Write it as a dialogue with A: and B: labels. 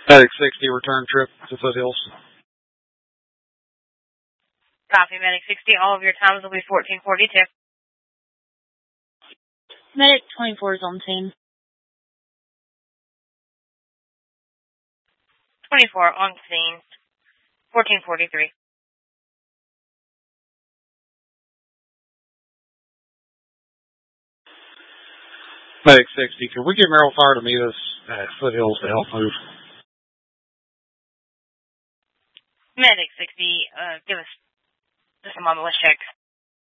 A: Medic 60, return trip to Foothills.
B: Copy, Medic 60. All of your times will be 1442.
C: Medic 24 is on scene.
B: 24 on scene. 1443.
A: Medic 60, can we get Merrill Fire to meet us at Foothills to help move?
B: Medic 60, give us just a moment. Let's check.